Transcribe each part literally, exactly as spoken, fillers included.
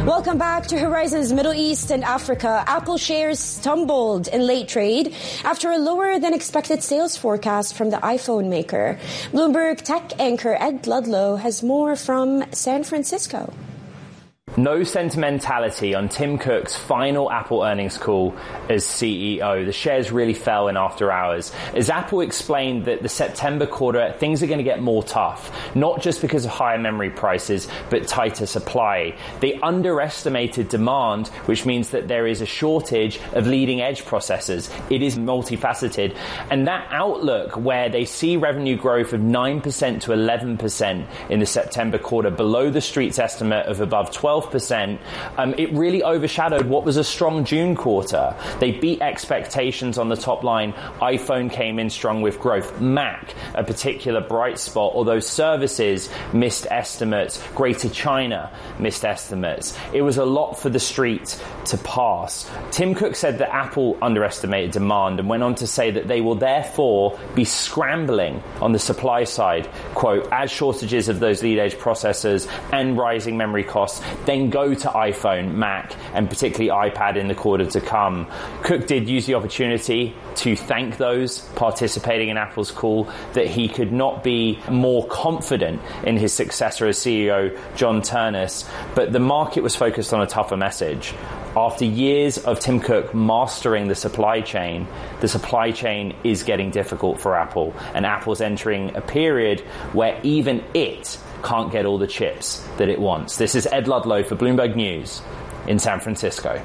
Welcome back to Horizons Middle East and Africa. Apple shares stumbled in late trade after a lower than expected sales forecast from the iPhone maker. Bloomberg tech anchor Ed Ludlow has more from San Francisco. No sentimentality on Tim Cook's final Apple earnings call as C E O. The shares really fell in after hours as Apple explained that the September quarter, things are going to get more tough, not just because of higher memory prices, but tighter supply. They underestimated demand, which means that there is a shortage of leading edge processors. It is multifaceted. And that outlook where they see revenue growth of nine percent to eleven percent in the September quarter, below the street's estimate of above twelve percent, um, it really overshadowed what was a strong June quarter. They beat expectations on the top line. iPhone came in strong with growth. Mac, a particular bright spot, although services missed estimates. Greater China missed estimates. It was a lot for the street to pass. Tim Cook said that Apple underestimated demand and went on to say that they will therefore be scrambling on the supply side, quote, as shortages of those lead-edge processors and rising memory costs then go to iPhone, Mac, and particularly iPad in the quarter to come. Cook did use the opportunity to thank those participating in Apple's call that he could not be more confident in his successor as C E O, John Ternus, but the market was focused on a tougher message. After years of Tim Cook mastering the supply chain, the supply chain is getting difficult for Apple, and Apple's entering a period where even it can't get all the chips that it wants. This is Ed Ludlow for Bloomberg News in San Francisco.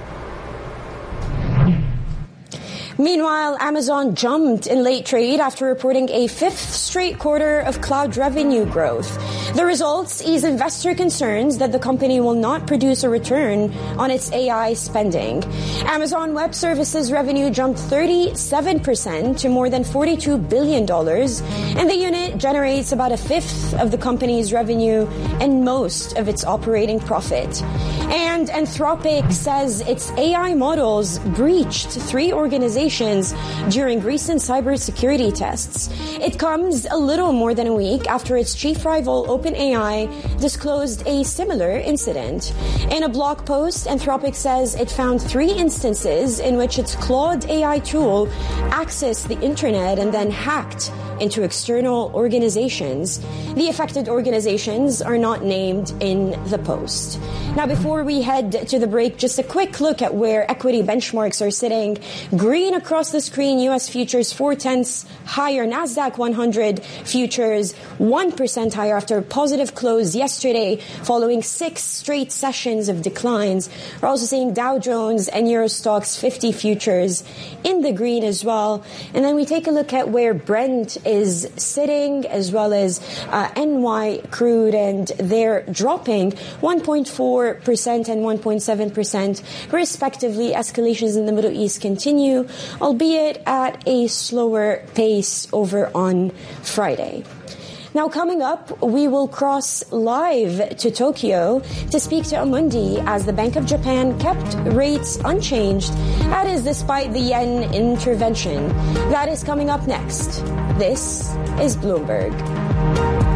Meanwhile, Amazon jumped in late trade after reporting a fifth straight quarter of cloud revenue growth. The results ease investor concerns that the company will not produce a return on its A I spending. Amazon Web Services revenue jumped thirty-seven percent to more than forty-two billion dollars, and the unit generates about a fifth of the company's revenue and most of its operating profit. And Anthropic says its A I models breached three organizations during recent cybersecurity tests. It comes a little more than a week after its chief rival OpenAI disclosed a similar incident. In a blog post, Anthropic says it found three instances in which its Claude A I tool accessed the internet and then hacked into external organizations. The affected organizations are not named in the post. Now, before we head to the break, just a quick look at where equity benchmarks are sitting. Green across the screen, U S futures four-tenths higher. NASDAQ one hundred futures one percent higher after a positive close yesterday following six straight sessions of declines. We're also seeing Dow Jones and Eurostoxx fifty futures in the green as well. And then we take a look at where Brent is sitting, as well as uh, N Y crude, and they're dropping one point four percent and one point seven percent respectively. Escalations in the Middle East continue, albeit at a slower pace over on Friday. Now, coming up, we will cross live to Tokyo to speak to Amundi as the Bank of Japan kept rates unchanged. That is despite the yen intervention. That is coming up next. This is Bloomberg.